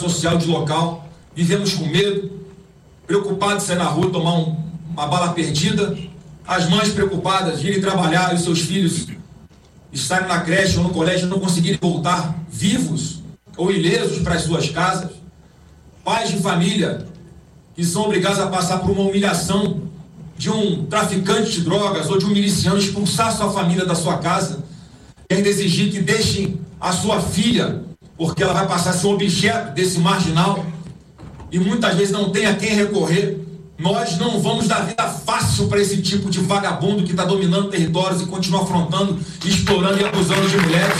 social de local, vivemos com medo, preocupados de sair na rua, tomar uma bala perdida, as mães preocupadas de irem trabalhar e os seus filhos estarem na creche ou no colégio e não conseguirem voltar vivos ou ilesos para as suas casas, pais de família que são obrigados a passar por uma humilhação de um traficante de drogas ou de um miliciano expulsar sua família da sua casa e ainda exigir que deixem a sua filha, porque ela vai passar a ser um objeto desse marginal e muitas vezes não tem a quem recorrer. Nós não vamos dar vida fácil para esse tipo de vagabundo que está dominando territórios e continua afrontando, explorando e abusando de mulheres.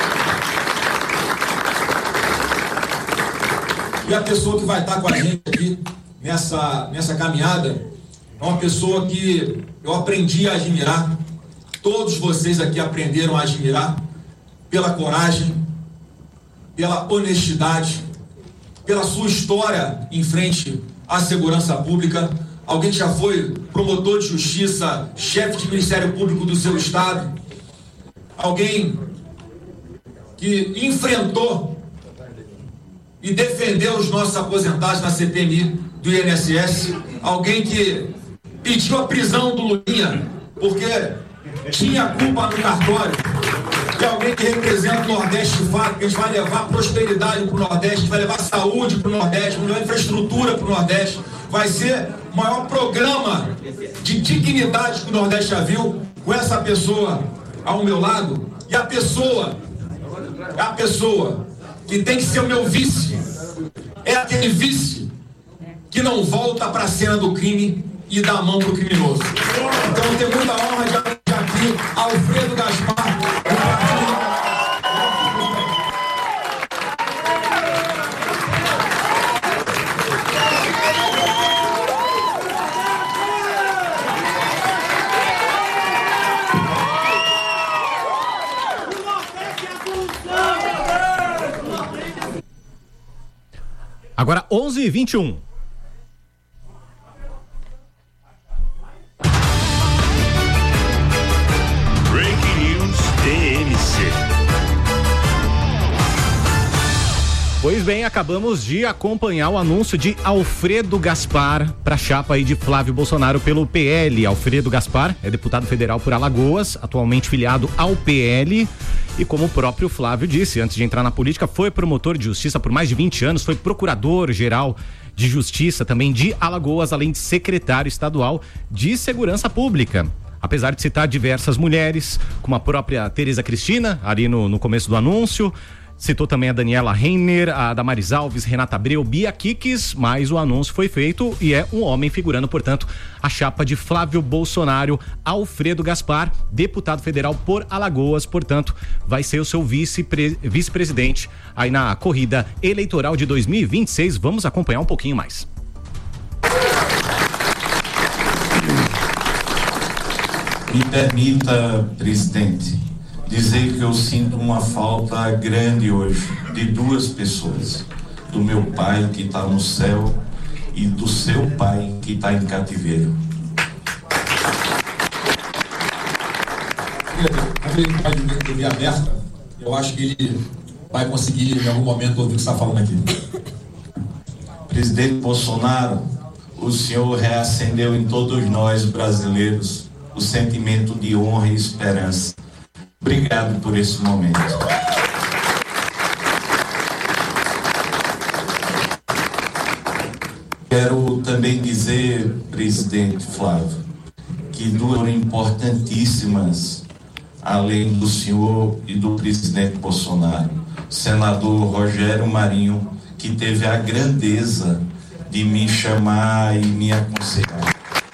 E a pessoa que vai estar com a gente aqui nessa caminhada é uma pessoa que eu aprendi a admirar. Todos vocês aqui aprenderam a admirar pela coragem, pela honestidade, pela sua história em frente à segurança pública. Alguém que já foi promotor de justiça, chefe de Ministério Público do seu estado, alguém que enfrentou e defendeu os nossos aposentados na CPMI do INSS, alguém que pediu a prisão do Lulinha porque tinha culpa no cartório, e alguém que representa o Nordeste de fato, que a gente vai levar prosperidade para o Nordeste, a gente vai levar saúde para o Nordeste, vai levar infraestrutura para o Nordeste, vai ser o maior programa de dignidade que o Nordeste já viu, com essa pessoa ao meu lado. E a pessoa que tem que ser o meu vice é aquele vice que não volta para a cena do crime e dá a mão para o criminoso. Então eu tenho muita honra de aqui Alfredo Gaspar, do Partido. Agora 11h21. Breaking News TMC. Pois bem, acabamos de acompanhar o anúncio de Alfredo Gaspar para a chapa aí de Flávio Bolsonaro pelo PL. Alfredo Gaspar é deputado federal por Alagoas, atualmente filiado ao PL. E como o próprio Flávio disse, antes de entrar na política, foi promotor de justiça por mais de 20 anos, foi procurador-geral de justiça também de Alagoas, além de secretário estadual de segurança pública. Apesar de citar diversas mulheres, como a própria Tereza Cristina, ali no começo do anúncio, citou também a Daniela Reiner, a Damares Alves, Renata Abreu, Bia Kicis, mas o anúncio foi feito e é um homem figurando, portanto, a chapa de Flávio Bolsonaro. Alfredo Gaspar, deputado federal por Alagoas, portanto, vai ser o seu vice-presidente aí na corrida eleitoral de 2026. Vamos acompanhar um pouquinho mais. Me permita, presidente, dizer que eu sinto uma falta grande hoje de duas pessoas, do meu pai que está no céu e do seu pai que está em cativeiro. Como ele pode ver TV aberta, eu acho que ele vai conseguir em algum momento ouvir o que você está falando aqui. Presidente Bolsonaro, o senhor reacendeu em todos nós brasileiros o sentimento de honra e esperança. Obrigado por esse momento. Quero também dizer, presidente Flávio, que duas importantíssimas, além do senhor e do presidente Bolsonaro, senador Rogério Marinho, que teve a grandeza de me chamar e me aconselhar.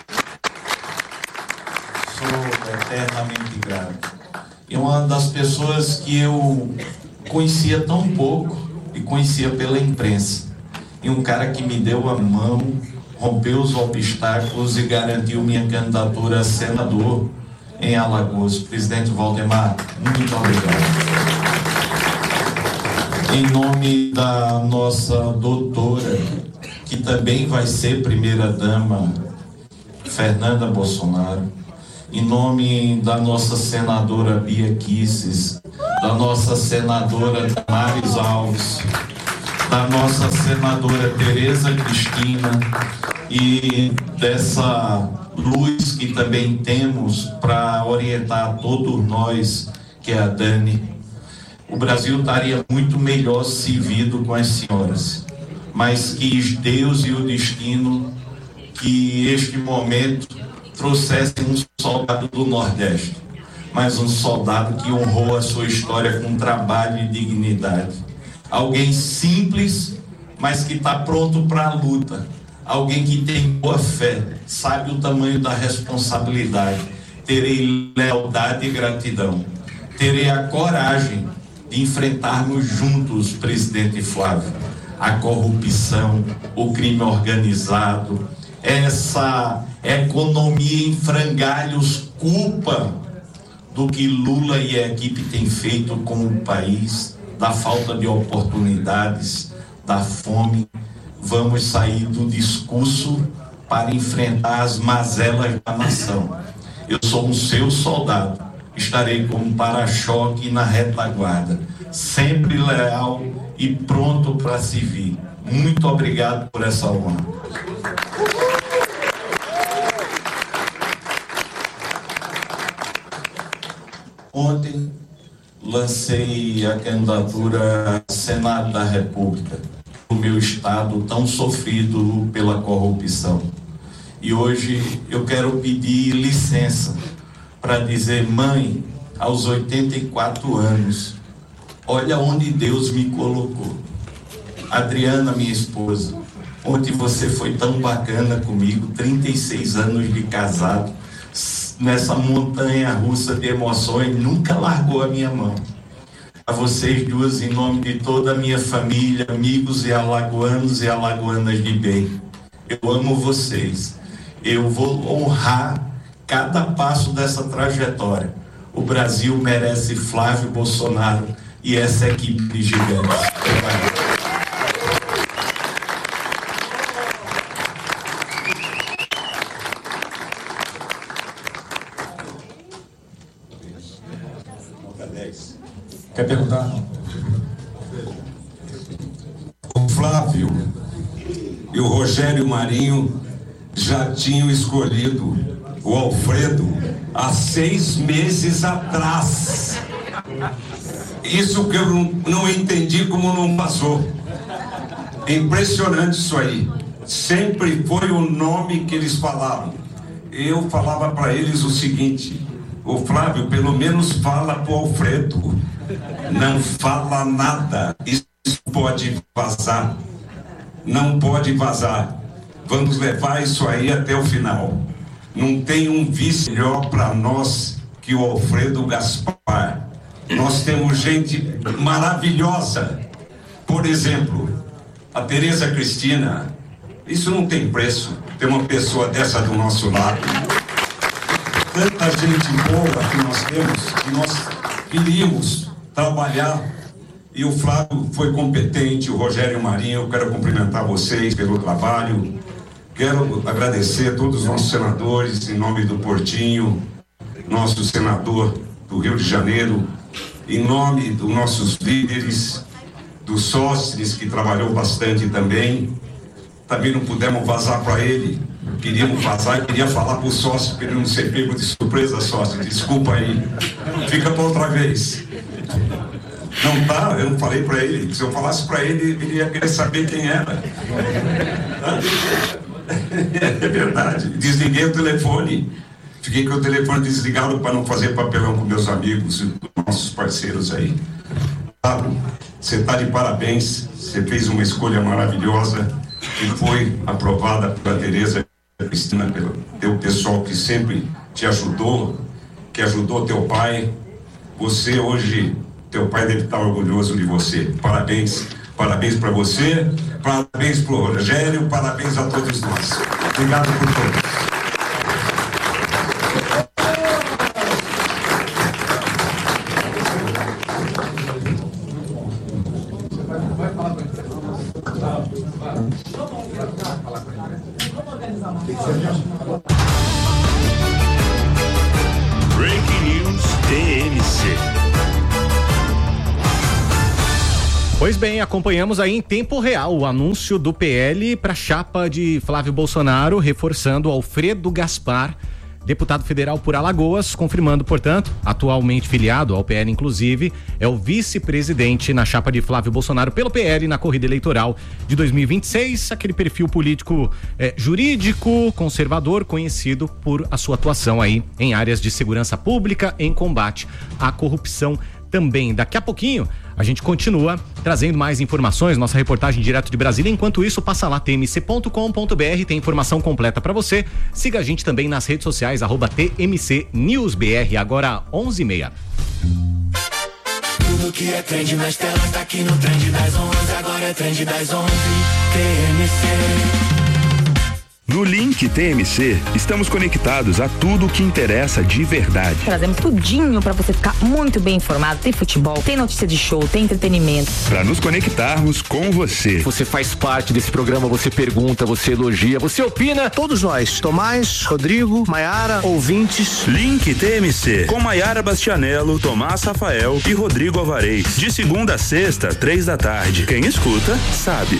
Sou eternamente grato. É uma das pessoas que eu conhecia tão pouco e conhecia pela imprensa. E um cara que me deu a mão, rompeu os obstáculos e garantiu minha candidatura a senador em Alagoas. Presidente Valdemar, muito obrigado. Em nome da nossa doutora, que também vai ser primeira-dama, Fernanda Bolsonaro, em nome da nossa senadora Bia Kicis, da nossa senadora Damares Alves, da nossa senadora Tereza Cristina e dessa luz que também temos para orientar todos nós, que é a Dani. O Brasil estaria muito melhor servido com as senhoras, mas quis Deus e o destino que este momento trouxesse um soldado do Nordeste, mas um soldado que honrou a sua história com trabalho e dignidade. Alguém simples, mas que está pronto para a luta. Alguém que tem boa fé, sabe o tamanho da responsabilidade. Terei lealdade e gratidão. Terei a coragem de enfrentarmos juntos, presidente Flávio, a corrupção, o crime organizado, essa economia em frangalhos, culpa do que Lula e a equipe têm feito com o país, da falta de oportunidades, da fome. Vamos sair do discurso para enfrentar as mazelas da nação. Eu sou um seu soldado, estarei como para-choque na retaguarda, sempre leal e pronto para servir. Muito obrigado por essa honra. Ontem lancei a candidatura a Senado da República, do meu estado tão sofrido pela corrupção. E hoje eu quero pedir licença para dizer: mãe, aos 84 anos, olha onde Deus me colocou. Adriana, minha esposa, ontem você foi tão bacana comigo, 36 anos de casado, nessa montanha russa de emoções, nunca largou a minha mão. A vocês duas, em nome de toda a minha família, amigos e alagoanos e alagoanas de bem, eu amo vocês. Eu vou honrar cada passo dessa trajetória. O Brasil merece Flávio Bolsonaro e essa equipe de gigantes. Quer perguntar? O Flávio e o Rogério Marinho já tinham escolhido o Alfredo há 6 meses atrás. Isso que eu não entendi como não passou. É impressionante isso aí. Sempre foi o nome que eles falavam. Eu falava para eles o seguinte: o Flávio, pelo menos fala pro Alfredo. Não fala nada. Isso pode vazar. Não pode vazar. Vamos levar isso aí até o final. Não tem um vice melhor para nós que o Alfredo Gaspar. Nós temos gente maravilhosa. Por exemplo, a Tereza Cristina. Isso não tem preço, ter uma pessoa dessa do nosso lado. Tanta gente boa que nós temos, que nós queríamos trabalhar, e o Flávio foi competente, o Rogério Marinho. Eu quero cumprimentar vocês pelo trabalho, quero agradecer a todos os nossos senadores, em nome do Portinho, nosso senador do Rio de Janeiro, em nome dos nossos líderes, dos sócios, que trabalhou bastante também. Também não pudemos vazar para ele, queríamos vazar e queria falar para o sócio, para ele não ser pego de surpresa, sócio, desculpa aí, fica para outra vez. Não tá, eu não falei para ele, se eu falasse para ele, ele ia querer saber quem era. É verdade, desliguei o telefone, fiquei com o telefone desligado para não fazer papelão com meus amigos e nossos parceiros aí. Claro, você está de parabéns, você fez uma escolha maravilhosa e foi aprovada pela Tereza Cristina, pelo teu pessoal que sempre te ajudou, que ajudou teu pai. Você hoje, teu pai deve estar orgulhoso de você. Parabéns, parabéns para você, parabéns para o Rogério, parabéns a todos nós. Obrigado por todos. Breaking News TMC. Pois bem, acompanhamos aí em tempo real o anúncio do PL para a chapa de Flávio Bolsonaro, reforçando Alfredo Gaspar, deputado federal por Alagoas, confirmando, portanto, atualmente filiado ao PL, inclusive, é o vice-presidente na chapa de Flávio Bolsonaro pelo PL na corrida eleitoral de 2026, aquele perfil político jurídico, conservador, conhecido por a sua atuação aí em áreas de segurança pública, em combate à corrupção também. Daqui a pouquinho a gente continua trazendo mais informações, nossa reportagem direto de Brasília. Enquanto isso, passa lá tmc.com.br, tem informação completa para você. Siga a gente também nas redes sociais, @TMCNewsBR, agora 11h30. Tudo que é trend nas telas tá aqui no Trend das 11, agora é Trend das 11, TMC. No Link TMC, estamos conectados a tudo o que interessa de verdade. Trazemos tudinho para você ficar muito bem informado. Tem futebol, tem notícia de show, tem entretenimento. Para nos conectarmos com você. Você faz parte desse programa, você pergunta, você elogia, você opina. Todos nós, Tomás, Rodrigo, Maiara, ouvintes. Link TMC, com Maiara Bastianello, Tomás Rafael e Rodrigo Alvarez. De segunda a sexta, 3 da tarde. Quem escuta, sabe.